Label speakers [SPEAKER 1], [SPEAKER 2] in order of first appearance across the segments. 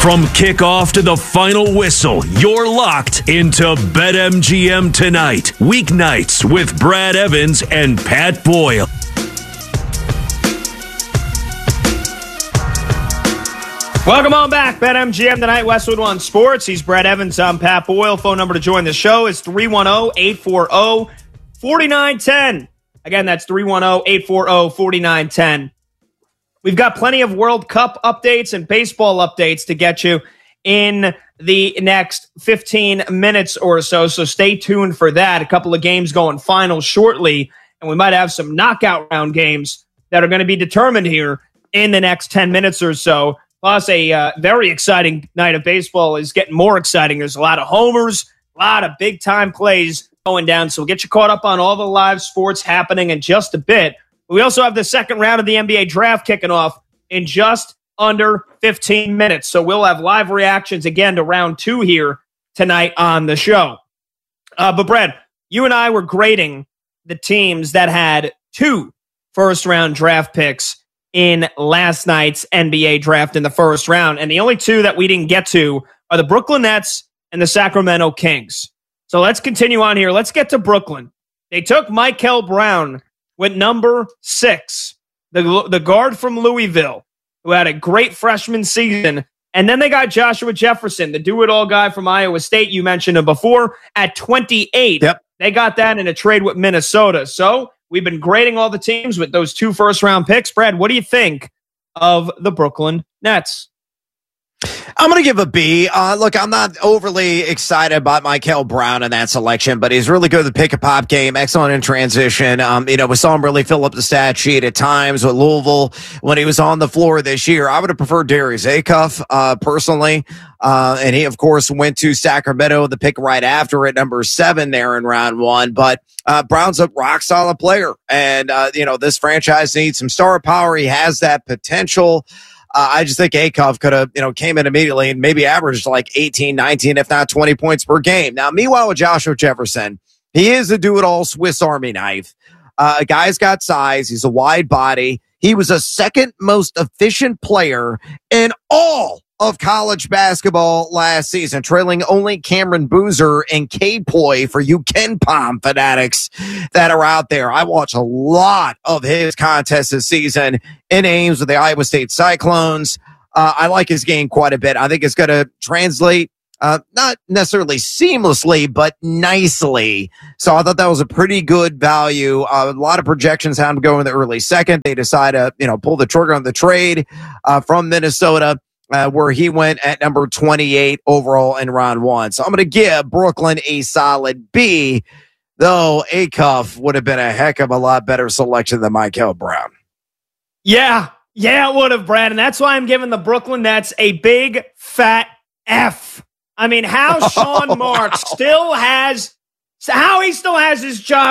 [SPEAKER 1] From kickoff to the final whistle, you're locked into BetMGM tonight. Weeknights with Brad Evans and Pat Boyle.
[SPEAKER 2] Welcome on back. BetMGM tonight, Westwood One Sports. He's Brad Evans. I'm Pat Boyle. Phone number to join the show is 310-840-4910. Again, that's 310-840-4910. We've got plenty of World Cup updates and baseball updates to get you in the next 15 minutes or so, so stay tuned for that. A couple of games going final shortly, and we might have some knockout round games that are going to be determined here in the next 10 minutes or so. Plus, a very exciting night of baseball is getting more exciting. There's a lot of homers, a lot of big-time plays going down, so we'll get you caught up on all the live sports happening in just a bit. We also have the second round of the NBA draft kicking off in just under 15 minutes. So we'll have live reactions again to round 2 here tonight on the show. But Brad, you and I were grading the teams that had 2 first-round draft picks in last night's NBA draft in the first round. And the only 2 that we didn't get to are the Brooklyn Nets and the Sacramento Kings. So let's continue on here. Let's get to Brooklyn. They took Michael Brown with number 6, the guard from Louisville, who had a great freshman season. And then they got Joshua Jefferson, the do-it-all guy from Iowa State. You mentioned him before at 28.
[SPEAKER 3] Yep.
[SPEAKER 2] They got that in a trade with Minnesota. So we've been grading all the teams with those 2 first-round picks. Brad, what do you think of the Brooklyn Nets?
[SPEAKER 3] I'm going to give a B. Look, I'm not overly excited about Michael Brown in that selection, but he's really good at the pick-and-pop game, excellent in transition. We saw him really fill up the stat sheet at times with Louisville when he was on the floor this year. I would have preferred Darius Acuff, personally. And he, of course, went to Sacramento, the pick right after at number 7 there in round 1. But Brown's a rock-solid player. And, this franchise needs some star power. He has that potential. I just think Acuff could have, came in immediately and maybe averaged like 18, 19, if not 20 points per game. Now, meanwhile, with Joshua Jefferson, he is a do-it-all Swiss Army knife. A guy's got size. He's a wide body. He was a second most efficient player in all of college basketball last season, trailing only Cameron Boozer and K-Poi for you KenPom fanatics that are out there. I watched a lot of his contests this season in Ames with the Iowa State Cyclones. I like his game quite a bit. I think it's going to translate, not necessarily seamlessly, but nicely. So I thought that was a pretty good value. A lot of projections had him go in the early second. They decided to, pull the trigger on the trade from Minnesota. Where he went at number 28 overall in round 1. So I'm going to give Brooklyn a solid B, though Acuff would have been a heck of a lot better selection than Michael Brown.
[SPEAKER 2] Yeah, it would have, Brad. And that's why I'm giving the Brooklyn Nets a big, fat F. I mean, how Sean Marks still has his job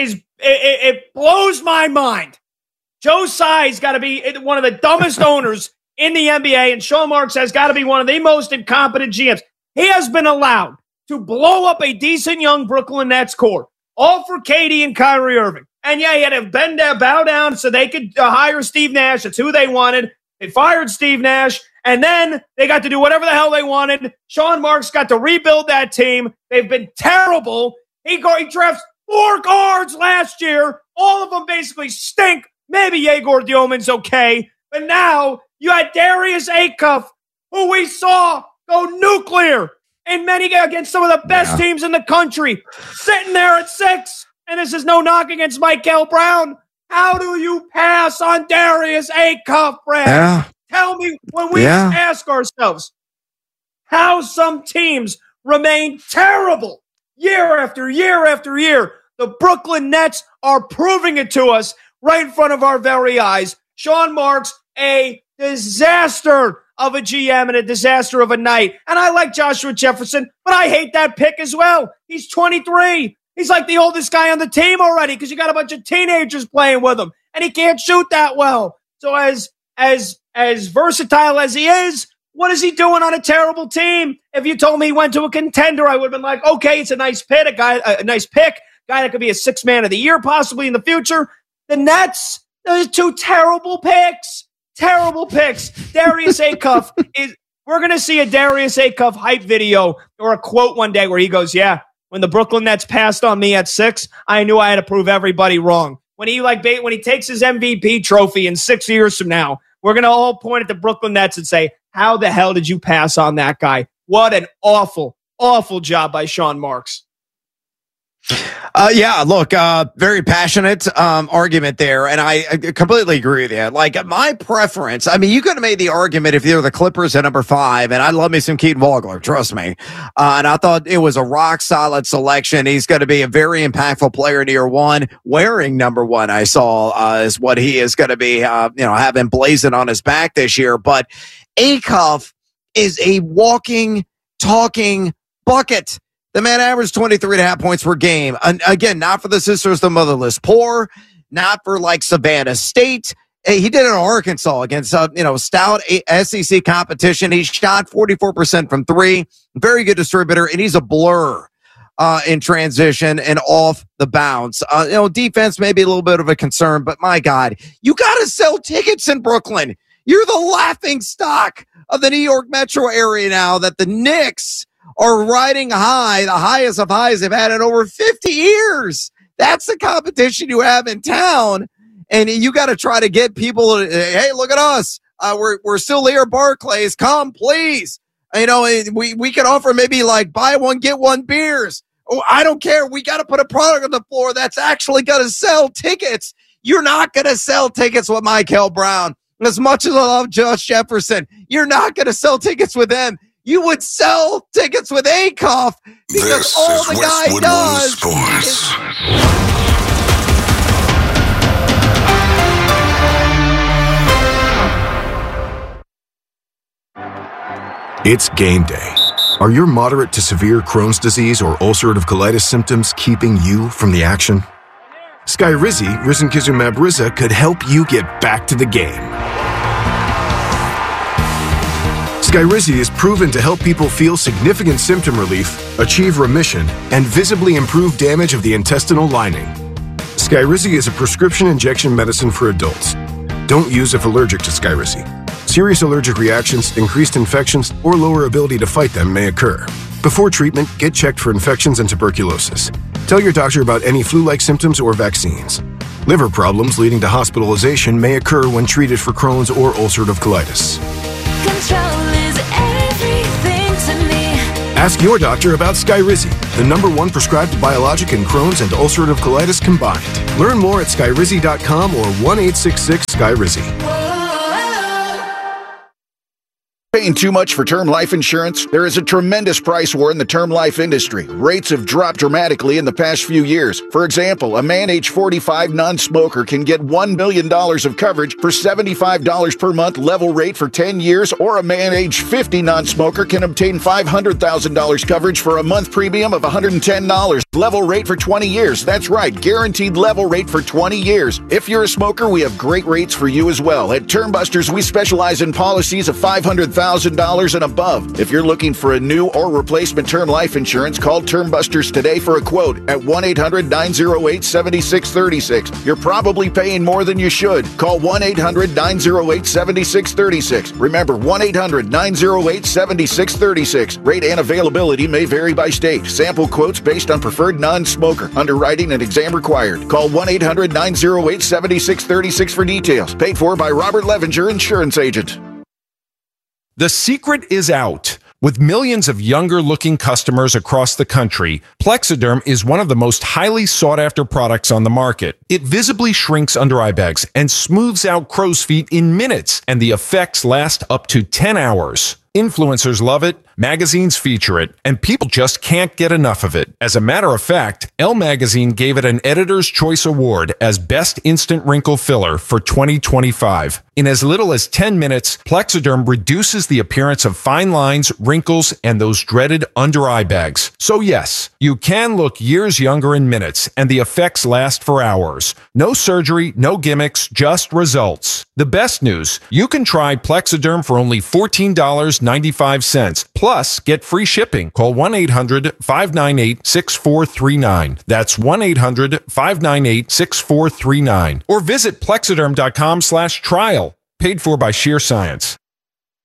[SPEAKER 2] it blows my mind. Joe Tsai's got to be one of the dumbest owners in the NBA, and Sean Marks has got to be one of the most incompetent GMs. He has been allowed to blow up a decent young Brooklyn Nets core, all for KD and Kyrie Irving. And yeah, he had to bow down so they could hire Steve Nash. That's who they wanted. They fired Steve Nash, and then they got to do whatever the hell they wanted. Sean Marks got to rebuild that team. They've been terrible. He drafts 4 guards last year. All of them basically stink. Maybe Yegor Dioman's okay, but now you had Darius Acuff, who we saw go nuclear in many against some of the best teams in the country, sitting there at 6. And this is no knock against Michael Brown. How do you pass on Darius Acuff, Brad?
[SPEAKER 3] Yeah.
[SPEAKER 2] Tell me when we ask ourselves how some teams remain terrible year after year after year. The Brooklyn Nets are proving it to us right in front of our very eyes. Sean Marks, a disaster of a GM and a disaster of a night. And I like Joshua Jefferson, but I hate that pick as well. He's 23. He's like the oldest guy on the team already because you got a bunch of teenagers playing with him, and he can't shoot that well. So as versatile as he is, what is he doing on a terrible team? If you told me he went to a contender, I would have been like, okay, it's a nice pick, a nice pick, guy that could be a 6th man of the year possibly in the future. The Nets, those 2 terrible picks. Terrible picks. Darius Acuff We're going to see a Darius Acuff hype video or a quote one day where he goes, yeah, when the Brooklyn Nets passed on me at 6, I knew I had to prove everybody wrong. When he takes his MVP trophy in 6 years from now, we're going to all point at the Brooklyn Nets and say, how the hell did you pass on that guy? What an awful, awful job by Sean Marks.
[SPEAKER 3] Yeah, look, very passionate argument there, and I completely agree with you. Like, my preference, I mean, you could have made the argument if you're the Clippers at number 5, and I love me some Keaton Vogler, trust me. And I thought it was a rock-solid selection. He's going to be a very impactful player in year 1. Wearing number 1, I saw, is what he is going to be, having blazing on his back this year. But Acuff is a walking, talking bucket. The man averaged 23.5 points per game. And again, not for the Sisters, the Motherless Poor, not for like Savannah State. He did it in Arkansas against, stout SEC competition. He shot 44% from 3. Very good distributor, and he's a blur in transition and off the bounce. Defense may be a little bit of a concern, but my God, you got to sell tickets in Brooklyn. You're the laughing stock of the New York metro area now that the Knicks are riding high, the highest of highs they've had in over 50 years. That's the competition you have in town. And you got to try to get people, hey, look at us. We're still here, Barclays. Come, please. We can offer maybe like buy one, get one beers. Oh, I don't care. We got to put a product on the floor that's actually going to sell tickets. You're not going to sell tickets with Michael Brown. As much as I love Josh Jefferson, you're not going to sell tickets with them. You would sell tickets with Acuff because
[SPEAKER 4] this
[SPEAKER 3] all the guy does
[SPEAKER 4] Sports.
[SPEAKER 5] It's game day. Are your moderate to severe Crohn's disease or ulcerative colitis symptoms keeping you from the action? Skyrizi, risankizumab Riza, could help you get back to the game. Skyrizi is proven to help people feel significant symptom relief, achieve remission, and visibly improve damage of the intestinal lining. Skyrizi is a prescription injection medicine for adults. Don't use if allergic to Skyrizi. Serious allergic reactions, increased infections, or lower ability to fight them may occur. Before treatment, get checked for infections and tuberculosis. Tell your doctor about any flu-like symptoms or vaccines. Liver problems leading to hospitalization may occur when treated for Crohn's or ulcerative colitis.
[SPEAKER 6] Control is everything to me.
[SPEAKER 5] Ask your doctor about Skyrizi, the #1 prescribed biologic in Crohn's and ulcerative colitis combined. Learn more at skyrizi.com or 1-866-SKYRIZI.
[SPEAKER 7] Paying too much for term life insurance? There is a tremendous price war in the term life industry. Rates have dropped dramatically in the past few years. For example, a man age 45 non-smoker can get $1 million of coverage for $75 per month level rate for 10 years, or a man age 50 non-smoker can obtain $500,000 coverage for a month premium of $110 level rate for 20 years. That's right, guaranteed level rate for 20 years. If you're a smoker, we have great rates for you as well. At Termbusters, we specialize in policies of $500,000 and above. If you're looking for a new or replacement term life insurance, call Termbusters today for a quote at 1-800-908-7636. You're probably paying more than you should. Call 1-800-908-7636. Remember, 1-800-908-7636. Rate and availability may vary by state. Sample quotes based on preferred non-smoker. Underwriting and exam required. Call 1-800-908-7636 for details. Paid for by Robert Levinger, Insurance Agent.
[SPEAKER 8] The secret is out. With millions of younger-looking customers across the country, Plexiderm is one of the most highly sought-after products on the market. It visibly shrinks under eye bags and smooths out crow's feet in minutes, and the effects last up to 10 hours. Influencers love it, magazines feature it, and people just can't get enough of it. As a matter of fact, Elle Magazine gave it an Editor's Choice Award as Best Instant Wrinkle Filler for 2025. In as little as 10 minutes, Plexiderm reduces the appearance of fine lines, wrinkles, and those dreaded under-eye bags. So yes, you can look years younger in minutes, and the effects last for hours. No surgery, no gimmicks, just results. The best news, you can try Plexiderm for only $14.95. Plus, get free shipping. Call 1-800-598-6439. That's 1-800-598-6439. Or visit Plexiderm.com/trial. Paid for by Sheer Science.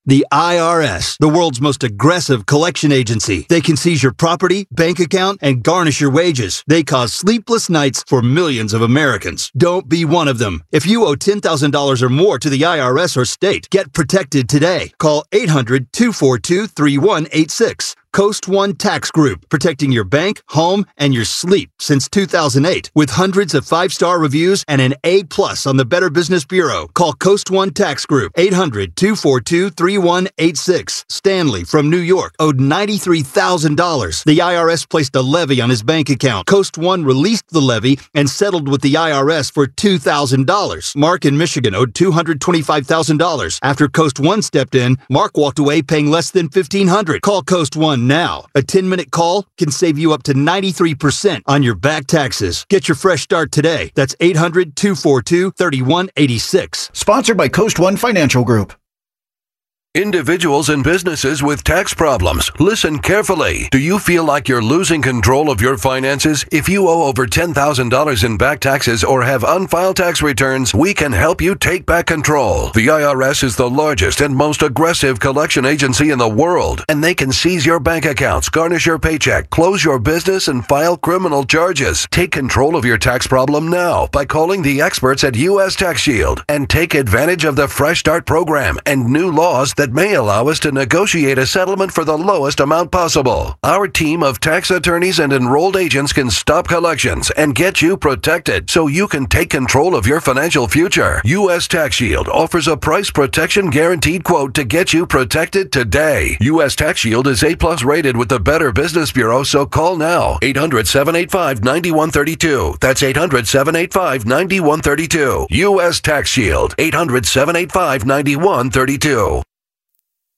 [SPEAKER 4] The IRS, the world's most aggressive collection agency. They can seize your property, bank account, and garnish your wages. They cause sleepless nights for millions of Americans. Don't be one of them. If you owe $10,000 or more to the IRS or state, get protected today. Call 800-242-3186. Coast One Tax Group, protecting your bank, home, and your sleep since 2008. With hundreds of 5-star reviews and an A+ on the Better Business Bureau. Call Coast One Tax Group, 800-242-3186. Stanley from New York owed $93,000. The IRS placed a levy on his bank account. Coast One released the levy and settled with the IRS for $2,000. Mark in Michigan owed $225,000. After Coast One stepped in, Mark walked away paying less than $1,500. Call Coast One now. A 10-minute call can save you up to 93% on your back taxes. Get your fresh start today. That's 800-242-3186.
[SPEAKER 9] Sponsored by Coast One Financial Group.
[SPEAKER 10] Individuals and businesses with tax problems, listen carefully. Do you feel like you're losing control of your finances? If you owe over $10,000 in back taxes or have unfiled tax returns, we can help you take back control. The IRS is the largest and most aggressive collection agency in the world, and they can seize your bank accounts, garnish your paycheck, close your business, and file criminal charges. Take control of your tax problem now by calling the experts at U.S. Tax Shield and take advantage of the Fresh Start program and new laws that may allow us to negotiate a settlement for the lowest amount possible. Our team of tax attorneys and enrolled agents can stop collections and get you protected so you can take control of your financial future. U.S. Tax Shield offers a price protection guaranteed quote to get you protected today. U.S. Tax Shield is A+ rated with the Better Business Bureau, so call now. 800-785-9132. That's 800-785-9132. U.S. Tax Shield. 800-785-9132.